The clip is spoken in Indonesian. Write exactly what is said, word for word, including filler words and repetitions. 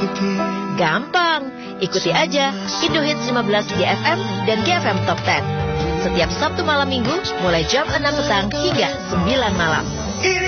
Gampang, ikuti aja Indo Hits lima belas di F M dan G F M Top sepuluh. Setiap Sabtu malam Minggu mulai jam enam petang hingga sembilan malam.